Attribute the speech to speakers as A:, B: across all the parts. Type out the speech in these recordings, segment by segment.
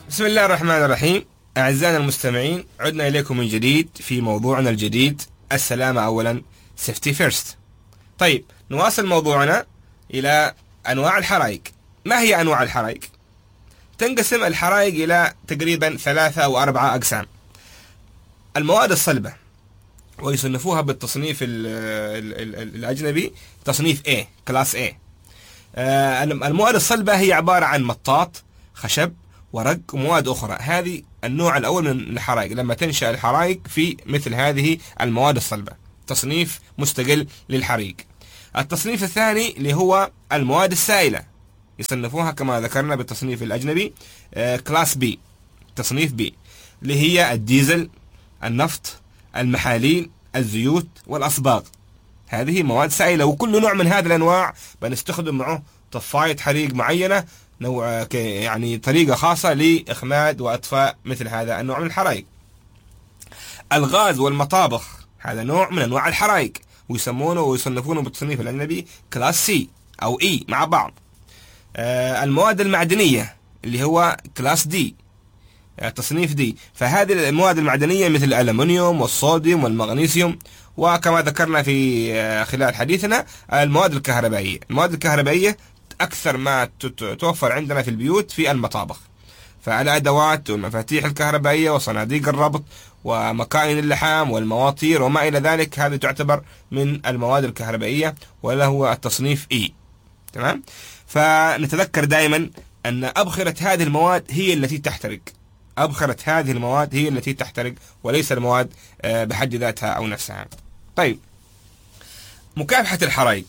A: بسم الله الرحمن الرحيم. أعزائنا المستمعين، عدنا إليكم من جديد في موضوعنا الجديد، السلامة أولا، safety first. طيب، نواصل موضوعنا إلى أنواع الحرائق. ما هي أنواع الحرائق؟ تنقسم الحرائق إلى تقريبا 3 أو 4 أقسام. المواد الصلبة، ويصنفوها بالتصنيف الأجنبي تصنيف A، كلاس A. المواد الصلبة هي عبارة عن مطاط، خشب، ورق ومواد أخرى. هذه النوع الأول من الحرائق، لما تنشأ الحرائق في مثل هذه المواد الصلبة، تصنيف مستقل للحريق. التصنيف الثاني اللي هو المواد السائلة، يصنفوها كما ذكرنا بالتصنيف الأجنبي كلاس B، تصنيف B، اللي هي الديزل، النفط، المحاليل، الزيوت والأصباغ. هذه مواد سائلة، وكل نوع من هذه الأنواع بنستخدم معه طفاية حريق معينة، نوع يعني طريقة خاصة لإخماد وإطفاء مثل هذا النوع من الحرائق. الغاز والمطابخ هذا نوع من أنواع الحرائق، ويسمونه ويصنفونه بالتصنيف الأجنبي كلاس سي أو إي مع بعض. المواد المعدنية اللي هو كلاس دي، تصنيف دي. فهذه المواد المعدنية مثل الألمنيوم والصوديوم والمغنيسيوم، وكما ذكرنا في خلال حديثنا المواد الكهربائية. المواد الكهربائية أكثر ما توفر عندنا في البيوت في المطابخ، فالأدوات والمفاتيح الكهربائية وصناديق الربط ومكاين اللحام والمواطير وما إلى ذلك، هذه تعتبر من المواد الكهربائية، وله التصنيف E. تمام؟ فنتذكر دائما أن أبخرة هذه المواد هي التي تحترق، أبخرة هذه المواد هي التي تحترق، وليس المواد بحد ذاتها أو نفسها. طيب، مكافحة الحرائق.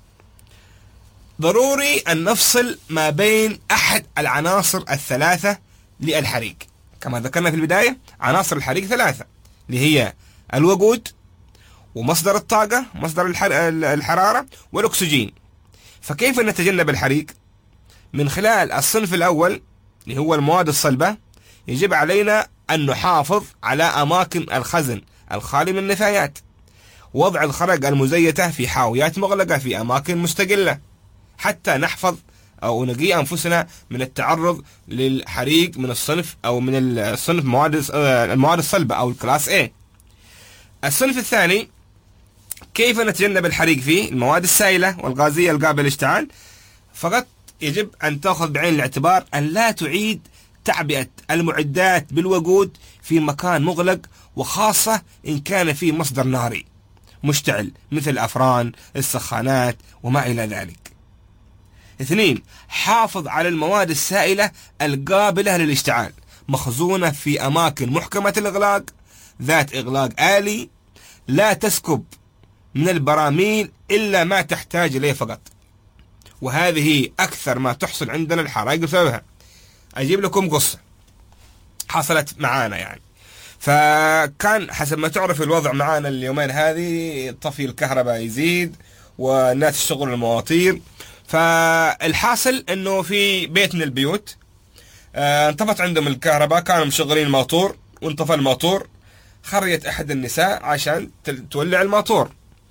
A: ضروري أن نفصل ما بين أحد العناصر الثلاثة للحريق. كما ذكرنا في البداية، عناصر الحريق 3، اللي هي الوقود، ومصدر الطاقة، مصدر الحرارة، والأكسجين. فكيف نتجنب الحريق؟ من خلال الصنف الأول اللي هو المواد الصلبة، يجب علينا أن نحافظ على أماكن الخزن الخالي من النفايات، وضع الخرق المزيتة في حاويات مغلقة في أماكن مستقلة، حتى نحفظ أو نقي أنفسنا من التعرض للحريق من الصنف أو من الصنف المواد الصلبة أو الكلاس A. الصنف الثاني، كيف نتجنب الحريق فيه؟ المواد السائلة والغازية القابلة للاشتعال. فقط يجب أن تأخذ بعين الاعتبار أن لا تعيد تعبئة المعدات بالوقود في مكان مغلق، وخاصة إن كان فيه مصدر ناري مشتعل مثل الأفران، السخانات وما إلى ذلك. 2، حافظ على المواد السائلة القابلة للاشتعال، مخزونة في أماكن محكمة الإغلاق، ذات إغلاق آلي، لا تسكب من البراميل إلا ما تحتاج إليه فقط. وهذه أكثر ما تحصل عندنا الحرائق بسببها. أجيب لكم قصة حصلت معانا يعني. فكان حسب ما تعرف الوضع معانا اليومين هذه، طفي الكهرباء يزيد والناس يشتغلوا المواطير. فالحاصل انه في بيت من البيوت انطفت عندهم الكهرباء، كانوا مشغلين الموتور وانطفى الموتور. خرجت احد النساء عشان تولع الموتور.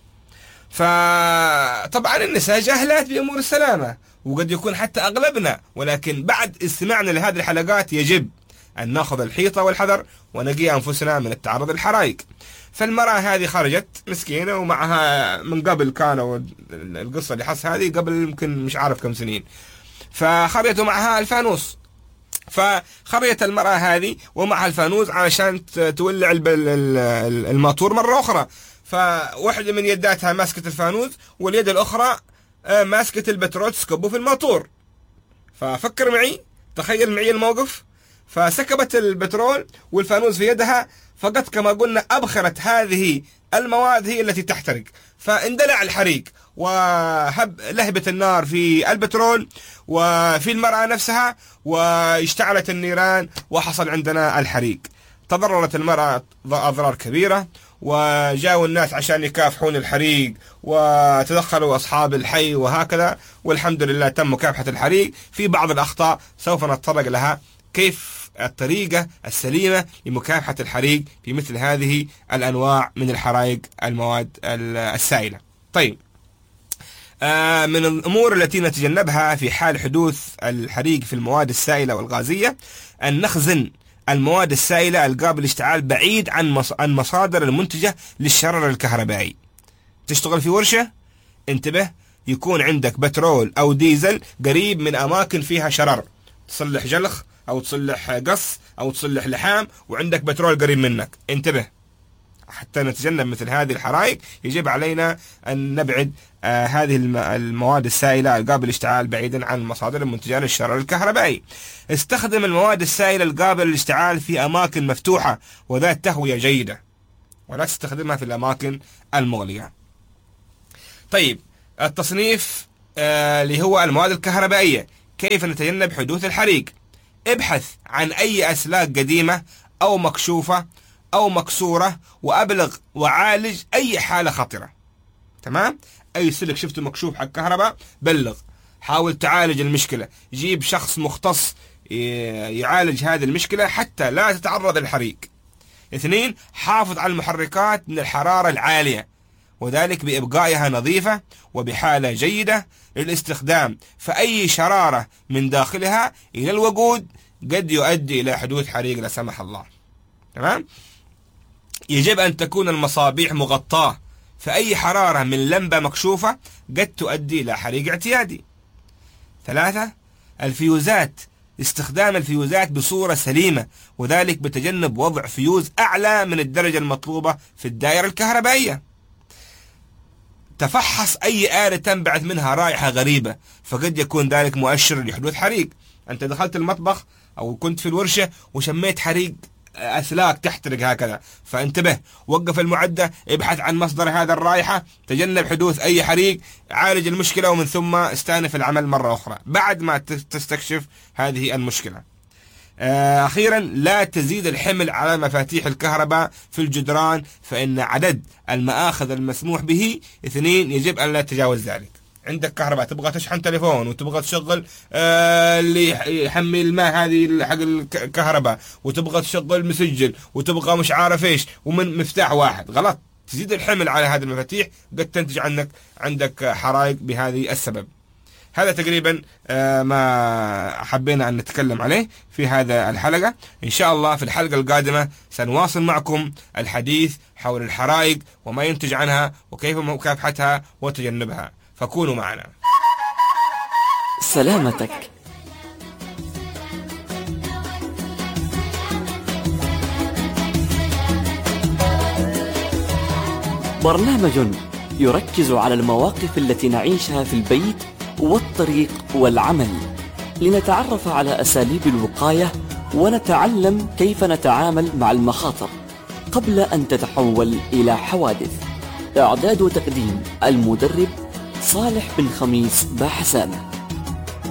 A: فطبعا النساء جاهلات بأمور السلامة، وقد يكون حتى أغلبنا، ولكن بعد استماعنا لهذه الحلقات يجب أن نأخذ الحيطة والحذر ونقي أنفسنا من التعرض للحرائق. فالمرأة هذه خرجت مسكينة، ومعها من قبل كانوا القصة اللي حصل هذه قبل يمكن مش عارف كم سنين، فخرجت معها الفانوس. فخرجت المرأة هذه ومعها الفانوس علشان تولع الموتور مرة أخرى. فواحدة من يداتها ماسكة الفانوس، واليد الأخرى ماسكة البترول تسكبه في الموتور. ففكر معي، تخيل معي الموقف. فسكبت البترول والفانوس في يدها، فقط كما قلنا أبخرت هذه المواد هي التي تحترق، فاندلع الحريق ولهبت النار في البترول وفي المرأة نفسها، واشتعلت النيران وحصل عندنا الحريق. تضررت المرأة أضرار كبيرة، وجاءوا الناس عشان يكافحون الحريق، وتدخلوا أصحاب الحي وهكذا، والحمد لله تم مكافحة الحريق. في بعض الأخطاء سوف نتطرق لها، كيف الطريقة السليمة لمكافحة الحريق في مثل هذه الأنواع من الحرائق المواد السائلة. طيب، من الأمور التي نتجنبها في حال حدوث الحريق في المواد السائلة والغازية أن نخزن المواد السائلة القابلة للاشتعال بعيد عن مصادر المنتجة للشرر الكهربائي. تشتغل في ورشة، انتبه، يكون عندك بترول أو ديزل قريب من أماكن فيها شرر، تصلح جلخ أو تصلح قص أو تصلح لحام وعندك بترول قريب منك، انتبه. حتى نتجنب مثل هذه الحرائق يجب علينا أن نبعد هذه المواد السائلة القابلة للاشتعال بعيدا عن مصادر المنتجة للشرر الكهربائي. استخدم المواد السائلة القابلة للاشتعال في أماكن مفتوحة وذات تهوية جيدة، ولا تستخدمها في الأماكن المغلية. طيب، التصنيف اللي هو المواد الكهربائية، كيف نتجنب حدوث الحريق؟ ابحث عن أي أسلاك قديمة أو مكشوفة أو مكسورة وأبلغ وعالج أي حالة خطرة. تمام؟ أي سلك شفته مكشوف حق كهرباء بلغ، حاول تعالج المشكلة، جيب شخص مختص يعالج هذه المشكلة حتى لا تتعرض للحريق. 2. حافظ على المحركات من الحرارة العالية، وذلك بإبقائها نظيفة وبحالة جيدة للاستخدام، فأي شرارة من داخلها إلى الوقود قد يؤدي إلى حدوث حريق لا سمح الله. تمام؟ يجب أن تكون المصابيح مغطاة، فأي حرارة من لمبة مكشوفة قد تؤدي إلى حريق اعتيادي. 3. الفيوزات، استخدام الفيوزات بصورة سليمة، وذلك بتجنب وضع فيوز أعلى من الدرجة المطلوبة في الدائرة الكهربائية. تفحص أي آلة تنبعث منها رائحة غريبة، فقد يكون ذلك مؤشر لحدوث حريق. أنت دخلت المطبخ أو كنت في الورشة وشميت حريق أسلاك تحترق هكذا، فانتبه، وقف المعدة، ابحث عن مصدر هذا الرائحة، تجنب حدوث أي حريق، عالج المشكلة ومن ثم استأنف العمل مرة أخرى بعد ما تستكشف هذه المشكلة. أخيرا، لا تزيد الحمل على مفاتيح الكهرباء في الجدران، فإن عدد المآخذ المسموح به 2 يجب أن لا يتجاوز ذلك. عندك كهرباء تبغى تشحن تليفون وتبغى تشغل اللي يحمي الماء هذه حق الكهرباء وتبغى تشغل مسجل وتبغى مش عارف ايش ومن مفتاح واحد، غلط. تزيد الحمل على هذه المفاتيح قد تنتج عندك حرائق بهذه السبب. هذا تقريبا ما حبينا أن نتكلم عليه في هذا الحلقة. إن شاء الله في الحلقة القادمة سنواصل معكم الحديث حول الحرائق وما ينتج عنها وكيف مكافحتها وتجنبها، فكونوا معنا.
B: سلامتك. برنامج يركز على المواقف التي نعيشها في البيت والطريق والعمل، لنتعرف على أساليب الوقاية ونتعلم كيف نتعامل مع المخاطر قبل أن تتحول إلى حوادث. إعداد وتقديم المدرب صالح بن خميس باحسان.